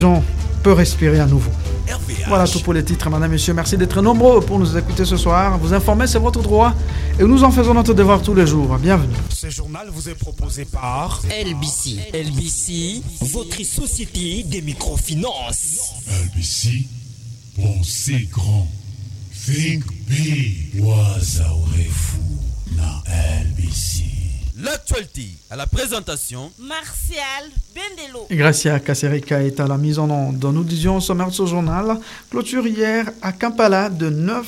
On peut respirer à nouveau. Voilà tout pour les titres, madame, messieurs. Merci d'être nombreux pour nous écouter ce soir. Vous informer, c'est votre droit et nous en faisons notre devoir tous les jours. Bienvenue. Ce journal vous est proposé par LBC. LBC, votre société des microfinances. LBC, pensez grand. Think big. Wazaourefu na LBC. L'actualité à la présentation Martial Bendelo. Gracia Kaserika est à la mise en onde. Nous disions au sommaire de ce journal, clôture hier à Kampala de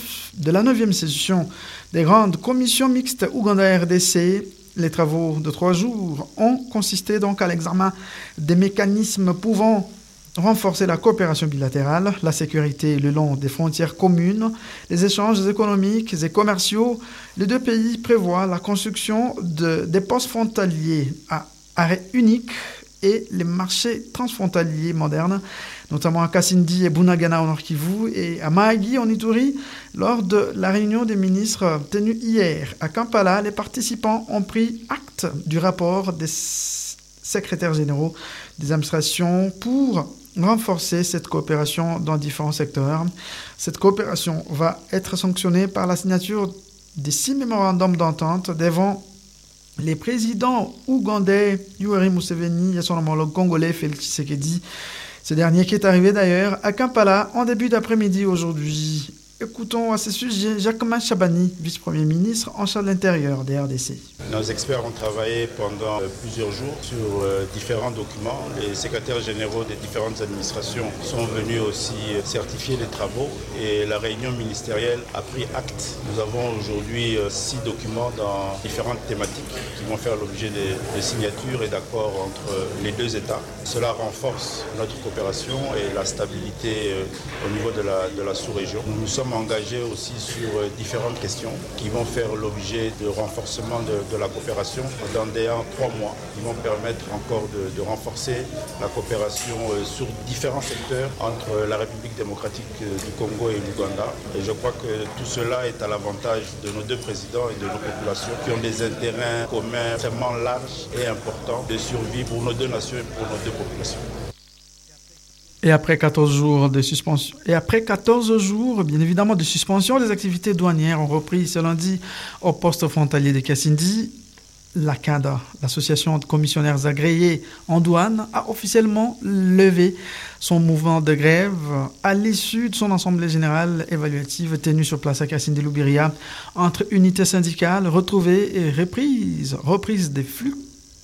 la 9e session des grandes commissions mixtes Ouganda-RDC. Les travaux de 3 jours ont consisté donc à l'examen des mécanismes pouvant renforcer la coopération bilatérale, la sécurité le long des frontières communes, les échanges économiques et commerciaux. Les deux pays prévoient la construction des postes frontaliers à arrêt unique et les marchés transfrontaliers modernes, notamment à Kasindi et Bunagana au Nord Kivu et à Mahagi en Ituri. Lors de la réunion des ministres tenue hier à Kampala, les participants ont pris acte du rapport des secrétaires généraux des administrations pour renforcer cette coopération dans différents secteurs. Cette coopération va être sanctionnée par la signature des 6 mémorandums d'entente devant les présidents ougandais Yoweri Museveni et son homologue congolais Félix Tshisekedi. Ce dernier qui est arrivé d'ailleurs à Kampala en début d'après-midi aujourd'hui. Écoutons à ce sujet Jacquemin Chabani, vice-premier ministre en charge de l'intérieur des RDC. Nos experts ont travaillé pendant plusieurs jours sur différents documents. Les secrétaires généraux des différentes administrations sont venus aussi certifier les travaux et la réunion ministérielle a pris acte. Nous avons aujourd'hui 6 documents dans différentes thématiques qui vont faire l'objet de signatures et d'accords entre les deux États. Cela renforce notre coopération et la stabilité au niveau de la sous-région. Nous sommes engagés aussi sur différentes questions qui vont faire l'objet de renforcement de la coopération dans des 3 mois, qui vont permettre encore de renforcer la coopération sur différents secteurs entre la République démocratique du Congo et l'Ouganda. Et je crois que tout cela est à l'avantage de nos deux présidents et de nos populations qui ont des intérêts communs extrêmement larges et importants de survie pour nos deux nations et pour nos deux populations. Et après 14 jours, bien évidemment, de suspension, les activités douanières ont repris ce lundi au poste frontalier de Kasindi. La CADA, l'association de commissionnaires agréés en douane, a officiellement levé son mouvement de grève à l'issue de son assemblée générale évaluative tenue sur place à Kasindi-Loubiria entre unités syndicales retrouvées et reprise des flux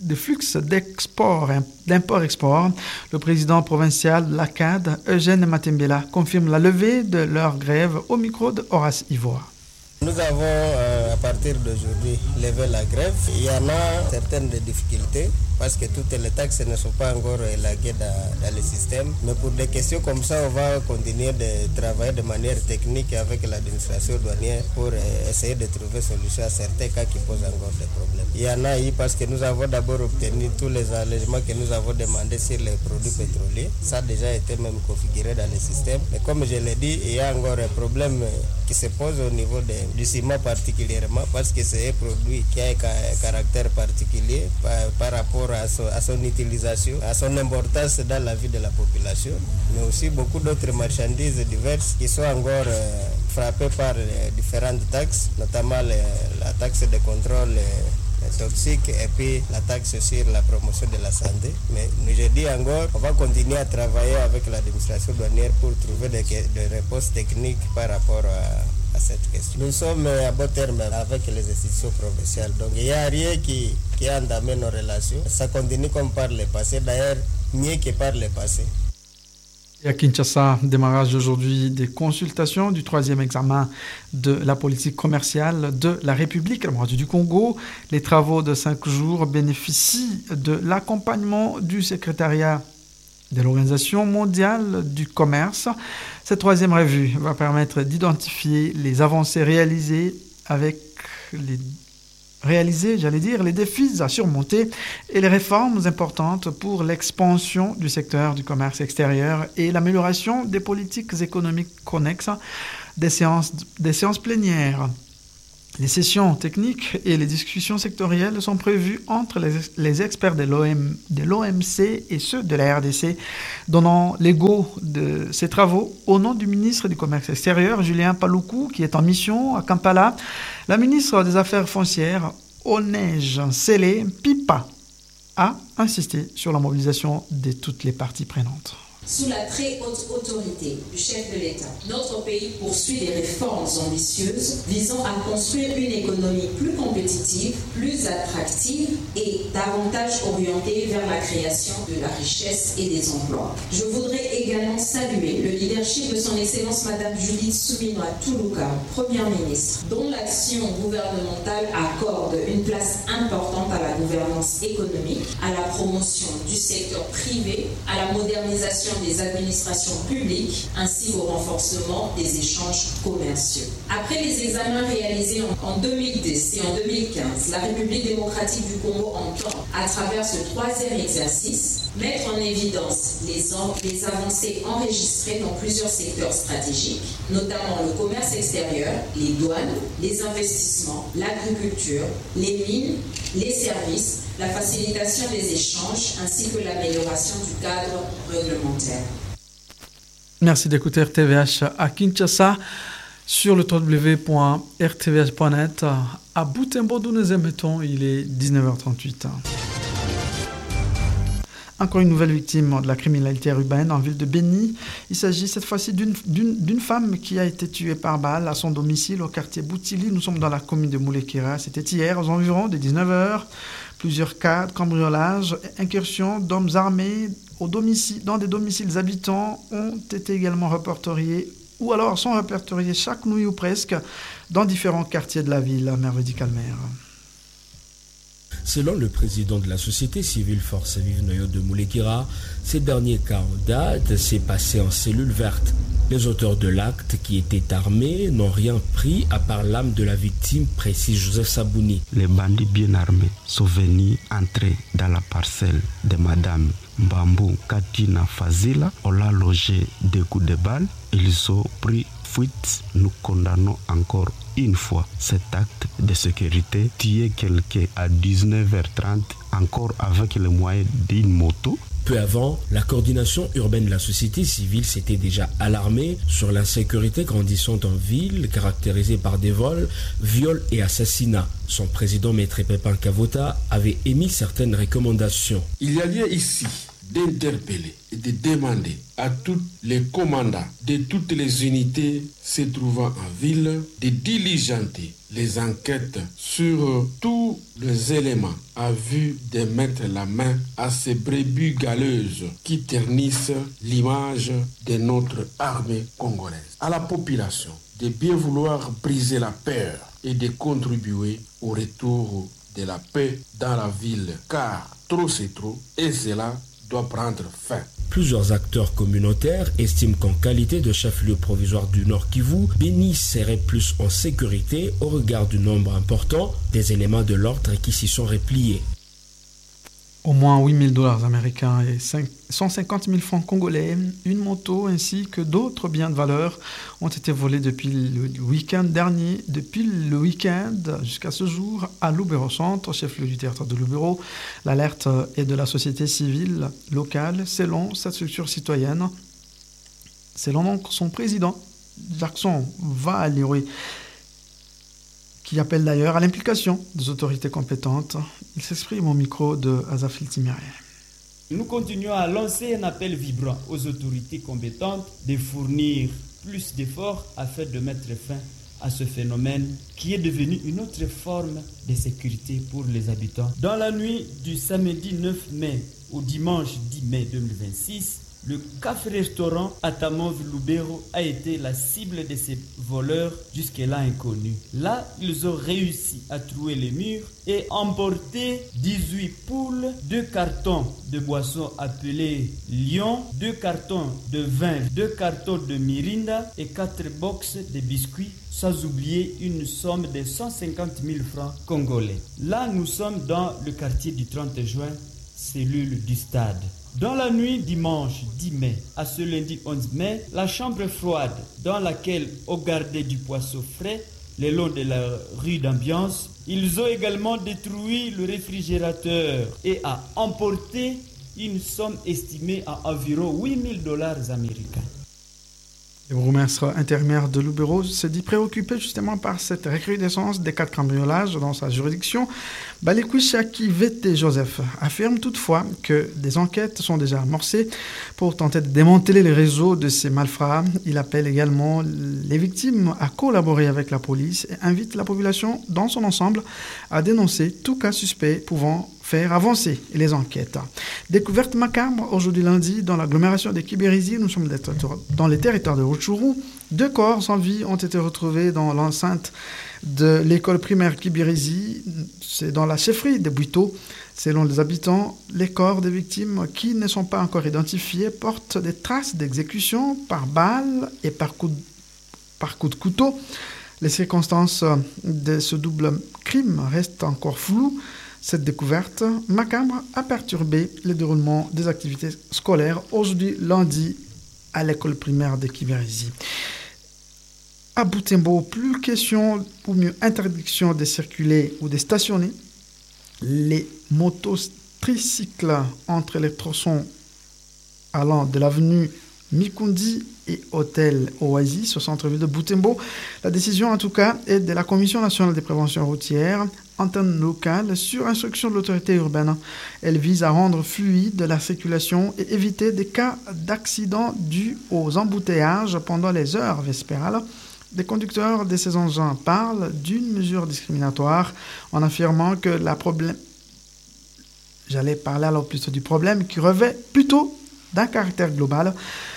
d'import-export. Le président provincial de la CAD, Eugène Matembela, confirme la levée de leur grève au micro de Horace Ivoire. Nous avons, à partir d'aujourd'hui, levé la grève. Il y en a certaines difficultés parce que toutes les taxes ne sont pas encore élaguées dans le système. Mais pour des questions comme ça, on va continuer de travailler de manière technique avec l'administration douanière pour essayer de trouver solution à certains cas qui posent encore des problèmes. Il y en a eu parce que nous avons d'abord obtenu tous les allègements que nous avons demandés sur les produits pétroliers. Ça a déjà été même configuré dans le système. Mais comme je l'ai dit, il y a encore un problème qui se pose au niveau du ciment particulièrement parce que c'est un produit qui a un caractère particulier par rapport à son utilisation, à son importance dans la vie de la population, mais aussi beaucoup d'autres marchandises diverses qui sont encore frappées par différentes taxes, notamment la taxe de contrôle toxique et puis la taxe sur la promotion de la santé. Mais je dis encore, on va continuer à travailler avec l'administration douanière pour trouver des réponses techniques par rapport à cette question. Nous sommes à bon terme avec les institutions provinciales, donc il n'y a rien qui a entamé nos relations. Ça continue comme par le passé, d'ailleurs mieux que par le passé. Et à Kinshasa, démarrage aujourd'hui des consultations du 3e examen de la politique commerciale de la République démocratique du Congo. Les travaux de 5 jours bénéficient de l'accompagnement du secrétariat de l'Organisation mondiale du commerce. Cette 3e revue va permettre d'identifier les avancées réalisées les défis à surmonter et les réformes importantes pour l'expansion du secteur du commerce extérieur et l'amélioration des politiques économiques connexes. Des séances plénières Les sessions techniques et les discussions sectorielles sont prévues entre les experts de l'OMC et ceux de la RDC, donnant les go de ces travaux au nom du ministre du Commerce extérieur, Julien Paluku, qui est en mission à Kampala. La ministre des Affaires foncières, Onej Sele Pipa, a insisté sur la mobilisation de toutes les parties prenantes. Sous la très haute autorité du chef de l'État, notre pays poursuit des réformes ambitieuses visant à construire une économie plus compétitive, plus attractive et davantage orientée vers la création de la richesse et des emplois. Je voudrais également saluer le leadership de son Excellence Madame Judith Suminwa Tuluka, Première ministre, dont l'action gouvernementale accorde une place importante à la gouvernance économique, à la promotion du secteur privé, à la modernisation des administrations publiques ainsi qu'au renforcement des échanges commerciaux. Après les examens réalisés en 2010 et en 2015, la République démocratique du Congo entend, à travers ce troisième exercice, mettre en évidence les avancées enregistrées dans plusieurs secteurs stratégiques, notamment le commerce extérieur, les douanes, les investissements, l'agriculture, les mines, les services, la facilitation des échanges ainsi que l'amélioration du cadre réglementaire. Merci d'écouter RTVH à Kinshasa sur le www.rtvh.net. À Butembo, d'où nous émettons, il est 19h38. Encore une nouvelle victime de la criminalité urbaine en ville de Béni. Il s'agit cette fois-ci d'une femme qui a été tuée par balle à son domicile au quartier Boutili. Nous sommes dans la commune de Moulekira. C'était hier aux environs de 19h. Plusieurs cas de cambriolage et incursions d'hommes armés dans des domiciles habitants ont été également répertoriés ou alors sont répertoriés chaque nuit ou presque dans différents quartiers de la ville. Merveille Calmer. Selon le président de la société civile Force Vive Noyo de Moulekira, ces derniers cas en date s'est passé en cellule verte. Les auteurs de l'acte, qui étaient armés, n'ont rien pris à part l'âme de la victime, précise Joseph Sabouni. Les bandits bien armés sont venus entrer dans la parcelle de Madame Mbambu Katina Fazila. On l'a logé des coups de balle. Ils ont pris fuite. Nous condamnons encore une fois cet acte de sécurité. Tuer quelqu'un à 19h30, encore avec le moyen d'une moto. Peu avant, la coordination urbaine de la société civile s'était déjà alarmée sur l'insécurité grandissante en ville, caractérisée par des vols, viols et assassinats. Son président, Maître Pépin Kavota, avait émis certaines recommandations. Il y a lieu ici d'interpeller et de demander à tous les commandants de toutes les unités se trouvant en ville de diligenter les enquêtes sur tous les éléments à vue de mettre la main à ces brebis galeuses qui ternissent l'image de notre armée congolaise. À la population de bien vouloir briser la peur et de contribuer au retour de la paix dans la ville, car trop c'est trop et cela doit prendre fin. Plusieurs acteurs communautaires estiment qu'en qualité de chef-lieu provisoire du Nord Kivu, Béni serait plus en sécurité au regard du nombre important des éléments de l'ordre qui s'y sont repliés. Au moins $8,000 américains et 150 000 francs congolais, une moto ainsi que d'autres biens de valeur ont été volés depuis le week-end dernier, jusqu'à ce jour à Lubero Centre, chef-lieu du territoire de Lubero. L'alerte est de la société civile locale selon cette structure citoyenne. Selon donc son président, Jackson Vaaliroui, qui appelle d'ailleurs à l'implication des autorités compétentes. Il s'exprime au micro de Azafil Timéré. Nous continuons à lancer un appel vibrant aux autorités compétentes de fournir plus d'efforts afin de mettre fin à ce phénomène qui est devenu une autre forme de sécurité pour les habitants. Dans la nuit du samedi 9 mai au dimanche 10 mai 2026, le café-restaurant Atamov Lubero a été la cible de ces voleurs jusque-là inconnus. Là, ils ont réussi à trouer les murs et emporter 18 poules, 2 cartons de boissons appelées Lion, 2 cartons de vin, 2 cartons de Mirinda et 4 box de biscuits, sans oublier une somme de 150 000 francs congolais. Là, nous sommes dans le quartier du 30 juin, cellule du stade. Dans la nuit dimanche 10 mai à ce lundi 11 mai, la chambre froide dans laquelle on gardait du poisson frais, le long de la rue d'Ambiance. Ils ont également détruit le réfrigérateur et a emporté une somme estimée à environ $8,000 américains. Le bourgmestre intérimaire de Lubero se dit préoccupé justement par cette recrudescence des cas de cambriolage dans sa juridiction. Balekouchaki Vete Joseph affirme toutefois que des enquêtes sont déjà amorcées pour tenter de démanteler les réseaux de ces malfrats. Il appelle également les victimes à collaborer avec la police et invite la population dans son ensemble à dénoncer tout cas suspect pouvant faire avancer les enquêtes. Découverte macabre aujourd'hui lundi dans l'agglomération de Kibirizi. Nous sommes dans les territoires de Rutshuru. 2 corps sans vie ont été retrouvés dans l'enceinte de l'école primaire Kibirizi. C'est dans la chefferie de Buito. Selon les habitants, les corps des victimes qui ne sont pas encore identifiés portent des traces d'exécution par balle et par coup de couteau. Les circonstances de ce double crime restent encore floues. Cette découverte macabre a perturbé le déroulement des activités scolaires aujourd'hui lundi à l'école primaire de Kibirizi. À Butembo, plus question ou mieux interdiction de circuler ou de stationner. Les motos tricycles entre les tronçons allant de l'avenue Mikundi et Hôtel Oasis au centre-ville de Butembo. La décision, en tout cas, est de la Commission nationale de prévention routière, antenne locale, sur instruction de l'autorité urbaine. Elle vise à rendre fluide la circulation et éviter des cas d'accidents dus aux embouteillages pendant les heures vespérales. Les conducteurs de ces engins parlent d'une mesure discriminatoire en affirmant que J'allais parler alors plutôt du problème qui revêt plutôt d'un caractère global.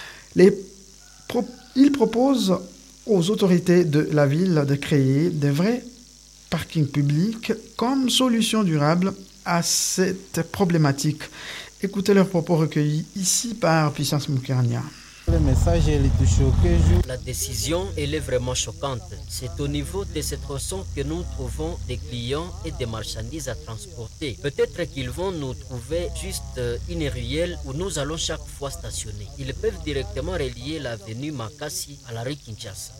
Il propose aux autorités de la ville de créer des vrais parkings publics comme solution durable à cette problématique. Écoutez leurs propos recueillis ici par Puissance Moukernia. Le message est choqué. La décision, elle est vraiment choquante. C'est au niveau de ces tronçons que nous trouvons des clients et des marchandises à transporter. Peut-être qu'ils vont nous trouver juste une ruelle où nous allons chaque fois stationner. Ils peuvent directement relier l'avenue Makasi à la rue Kinshasa.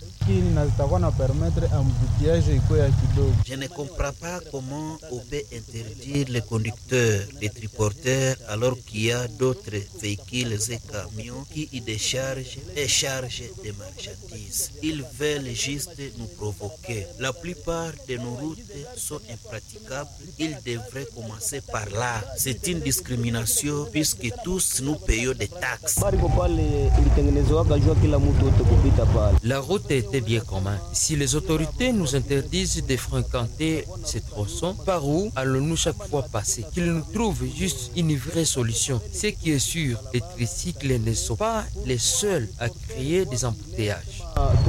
Je ne comprends pas comment on peut interdire les conducteurs, les triporteurs, alors qu'il y a d'autres véhicules et camions qui y déchargent et chargent des marchandises. Ils veulent juste nous provoquer. La plupart de nos routes sont impraticables. Ils devraient commencer par là. C'est une discrimination puisque tous nous payons des taxes. La route était bien commun. Si les autorités nous interdisent de fréquenter ces tronçons, par où allons-nous chaque fois passer? Qu'ils nous trouvent juste une vraie solution. Ce qui est sûr, les tricycles ne sont pas les seuls à créer des embouteillages.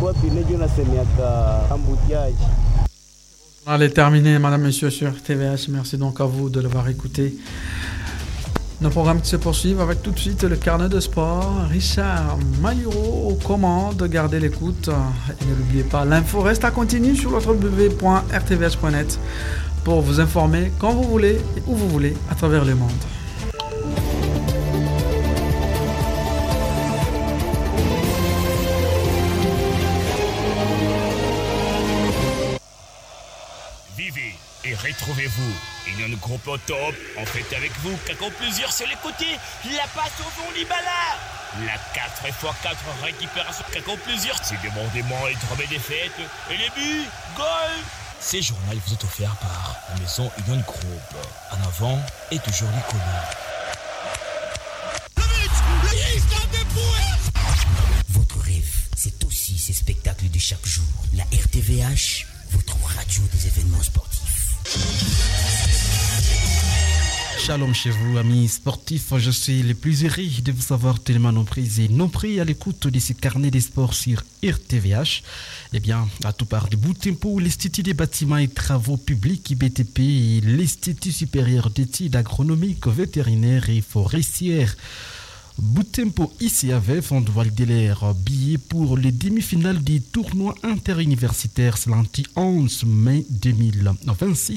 On est terminé, madame, monsieur, sur TVH. Merci donc à vous de l'avoir écouté. Nos programmes qui se poursuivent avec tout de suite le carnet de sport. Richard Maluro aux commandes. Gardez l'écoute et ne l'oubliez pas. L'info reste à continuer sur www.rtvh.net pour vous informer quand vous voulez et où vous voulez à travers le monde. Vivez et retrouvez-vous. Union Groupe au top, en fait avec vous, qu'accord plusieurs sur les côtés, la passe au fond Libala. La 4x4 récupération, qu'accord plusieurs, c'est débordement et tremblement des fêtes, et les buts, goal. Ces journaux vous est offert par la maison Union Group. En avant et toujours l'icône. Votre rêve, c'est aussi ces spectacles de chaque jour. La RTVH, votre radio des événements sportifs. Shalom chez vous, amis sportifs. Je suis le plus heureux de vous avoir tellement nombreux et nombreux à l'écoute de ce carnet des sports sur RTVH. Eh bien, à tout part de Butembo, l'Institut des bâtiments et travaux publics IBTP et l'Institut supérieur d'études agronomiques, vétérinaires et forestières Butembo ICAV vont valider leurs billets pour les demi-finales du tournoi interuniversitaire lundi 11 mai 2026